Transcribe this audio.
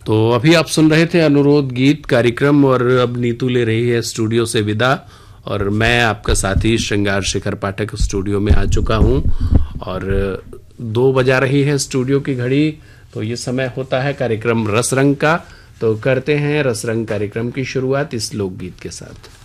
तो अभी आप सुन रहे थे अनुरोध गीत कार्यक्रम, और अब नीतू ले रही है स्टूडियो से विदा, और मैं आपका साथी श्रृंगार शेखर पाठक स्टूडियो में आ चुका हूं, और 2 बजा रही है स्टूडियो की घड़ी। तो ये समय होता है कार्यक्रम रसरंग का। तो करते हैं रसरंग कार्यक्रम की शुरुआत इस लोकगीत के साथ।